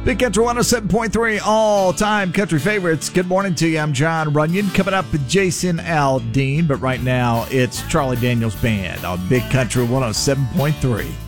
Big Country 107.3, all-time country favorites. Good morning to you. I'm John Runyon. Coming up with Jason Aldean, but right now it's Charlie Daniels Band on Big Country 107.3.